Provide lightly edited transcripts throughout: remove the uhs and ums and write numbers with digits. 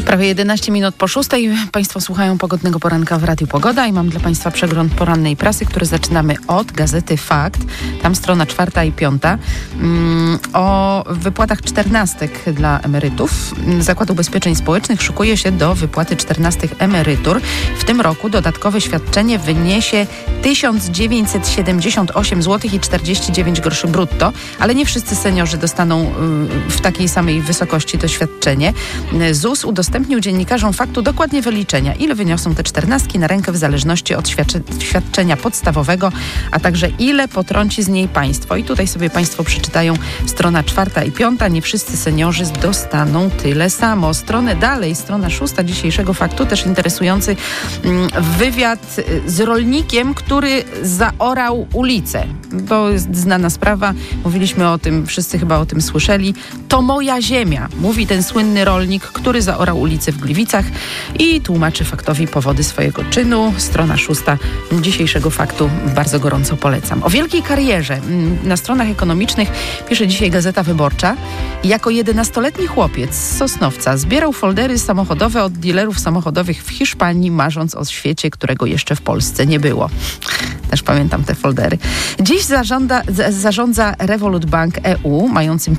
Prawie 11 minut po 6. Państwo słuchają Pogodnego Poranka w Radiu Pogoda i mam dla Państwa przegląd porannej prasy, który zaczynamy od gazety Fakt. Tam strona 4 i 5. O wypłatach 14 dla emerytów. Zakład Ubezpieczeń Społecznych szykuje się do wypłaty 14 emerytur. W tym roku dodatkowe świadczenie wyniesie 1978 zł i 49 groszy brutto, ale nie wszyscy seniorzy dostaną w takiej samej wysokości to świadczenie. ZUS udostępnił dziennikarzom Faktu dokładnie wyliczenia, ile wyniosą te 14 na rękę w zależności od świadczenia podstawowego, a także ile potrąci z niej państwo. I tutaj sobie Państwo przeczytają strona 4 i 5. Nie wszyscy seniorzy dostaną tyle samo. Stronę dalej, strona 6 dzisiejszego Faktu, też interesujący wywiad z rolnikiem, który zaorał ulicę. To jest znana sprawa. Mówiliśmy o tym, wszyscy chyba o tym słyszeli. To moja ziemia, mówi ten słynny rolnik, który zaorał ulicę w Gliwicach i tłumaczy Faktowi powody swojego czynu. Strona 6 dzisiejszego Faktu bardzo gorąco polecam. O wielkiej karierze na stronach ekonomicznych pisze dzisiaj Gazeta Wyborcza. Jako 11-letni chłopiec z Sosnowca zbierał foldery samochodowe od dealerów samochodowych w Hiszpanii, marząc o świecie, którego jeszcze w Polsce nie było. Też pamiętam te foldery. Dziś zarządza Revolut Bank EU, mającym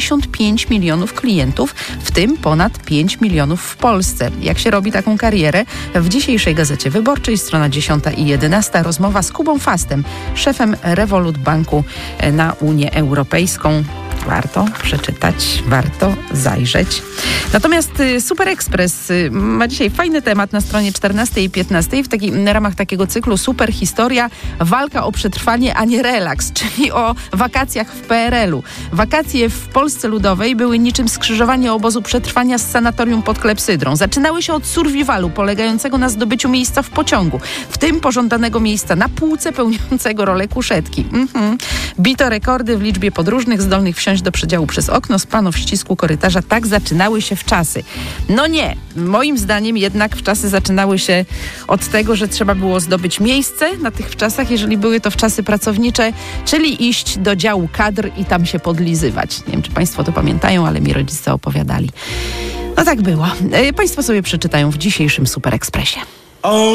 55 milionów klientów, w tym ponad 5 milionów w Polsce. Jak się robi taką karierę? W dzisiejszej Gazecie Wyborczej, strona 10 i 11, rozmowa z Kubą Fastem, szefem Revolut Banku na Unię Europejską. Warto przeczytać, warto zajrzeć. Natomiast Super Express ma dzisiaj fajny temat na stronie 14 i 15 w ramach takiego cyklu Super Historia, walka o przetrwanie, a nie relaks, czyli o wakacjach w PRL-u. Wakacje w Polsce Ludowej były niczym skrzyżowanie obozu przetrwania z sanatorium pod klepsydrą. Zaczynały się od survivalu polegającego na zdobyciu miejsca w pociągu, w tym pożądanego miejsca na półce pełniącego rolę kuszetki. Bito rekordy w liczbie podróżnych zdolnych wsiąść do przedziału przez okno, spano w ścisku korytarza. Tak zaczynały się wczasy. No nie, moim zdaniem jednak wczasy zaczynały się od tego, że trzeba było zdobyć miejsce na tych wczasach, jeżeli były to wczasy pracownicze, czyli iść do działu kadr i tam się podlizywać. Nie wiem, czy Państwo to pamiętają, ale mi rodzice opowiadali. No tak było. Państwo sobie przeczytają w dzisiejszym Super Expressie.